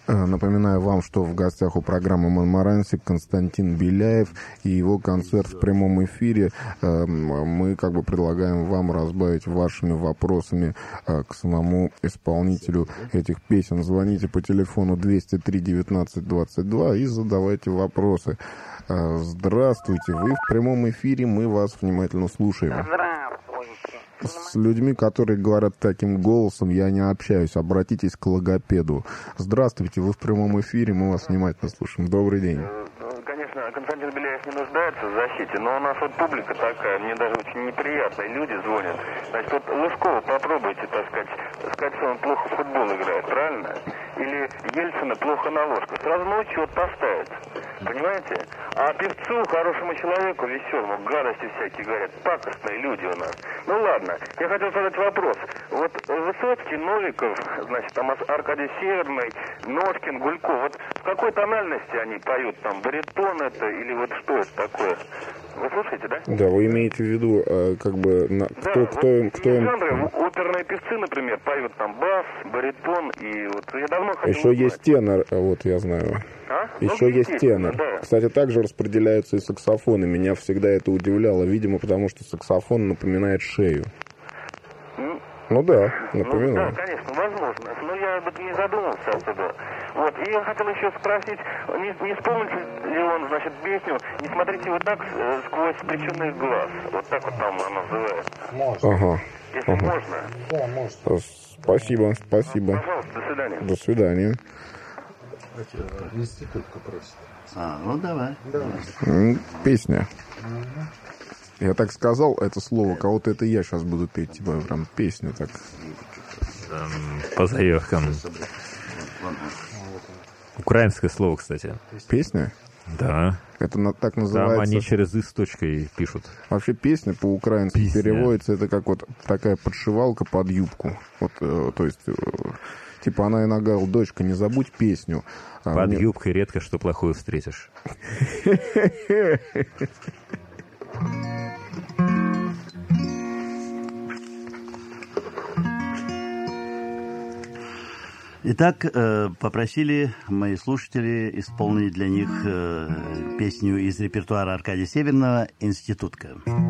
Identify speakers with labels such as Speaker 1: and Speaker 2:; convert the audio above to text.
Speaker 1: Напоминаю вам, что в гостях у программы «Монморанси» Константин Беляев и его концерт в прямом эфире. Мы предлагаем вам разбавить вашими вопросами к самому исполнителю этих песен. Звоните по телефону 203 19 22 и задавайте вопросы. Здравствуйте, вы в прямом эфире, мы вас внимательно слушаем. С людьми, которые говорят таким голосом, я не общаюсь. Обратитесь к логопеду. Здравствуйте, вы в прямом эфире, мы вас внимательно слушаем. Добрый день.
Speaker 2: Конечно, Константин Беляев не нуждается в защите, но у нас вот публика такая, мне даже очень неприятные люди звонят. Значит, вот Лужкова попробуйте, сказать, что он плохо в футбол играет, правильно? Или Ельцина плохо на ложку. Сразу ночью вот поставят. Понимаете? А певцу, хорошему человеку, веселому, гадости всякие говорят. Пакостные люди у нас. Ну ладно, я хотел задать вопрос. Вот Высоцкий, Новиков, значит, там Аркадий Северный, Ножкин, Гулько. Вот в какой тональности они поют? Там баритон это или вот что это такое? Вы слушаете, да?
Speaker 1: Да, вы имеете в виду, кто им...
Speaker 2: Жанры, оперные певцы, например, поют там бас, баритон, и вот я давно хотел
Speaker 1: Еще
Speaker 2: узнать.
Speaker 1: есть тенор, вот я знаю. Еще есть тенор.
Speaker 2: Да.
Speaker 1: Кстати, также распределяются и саксофоны. Меня всегда это удивляло, видимо, потому что саксофон напоминает шею. Ну да, напоминает.
Speaker 2: Да, конечно, возможно. Но я об этом не задумывался особо. Вот, и я хотел еще спросить, не вспомнит ли он, значит, песню «Не смотрите вот так сквозь причудных глаз». Вот так вот там она называется.
Speaker 3: Можно.
Speaker 1: Ага.
Speaker 2: Если можно.
Speaker 3: Да, можно.
Speaker 1: Спасибо.
Speaker 2: Пожалуйста, до свидания.
Speaker 1: До свидания.
Speaker 3: Институтка просит.
Speaker 4: Ну давай.
Speaker 1: Песня. Я так сказал это слово, кого-то это я сейчас буду петь, типа прям песню так.
Speaker 5: По заявкам. Украинское слово, кстати.
Speaker 1: Песня?
Speaker 5: Да.
Speaker 1: Это так называется.
Speaker 5: Там они через «и» с точкой пишут.
Speaker 1: Вообще песня по-украински переводится, это как вот такая подшивалка под юбку. Вот, то есть, типа она иногда говорила: дочка, не забудь песню.
Speaker 5: Под юбкой редко что плохое встретишь.
Speaker 4: Итак, попросили мои слушатели исполнить для них песню из репертуара Аркадия Северного «Институтка».